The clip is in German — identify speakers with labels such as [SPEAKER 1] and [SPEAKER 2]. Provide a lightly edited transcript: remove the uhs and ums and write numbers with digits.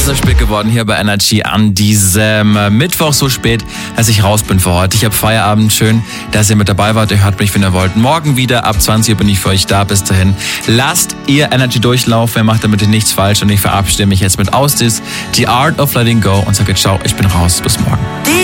[SPEAKER 1] Es ist spät geworden hier bei Energy an diesem Mittwoch, so spät, dass ich raus bin für heute. Ich habe Feierabend. Schön, dass ihr mit dabei wart. Ihr hört mich, wenn ihr wollt. Morgen wieder ab 20 Uhr bin ich für euch da. Bis dahin lasst ihr Energy durchlaufen. Ihr macht damit nichts falsch und ich verabschiede mich jetzt mit Ausdis, The Art of Letting Go und sage ciao, ich bin raus. Bis morgen.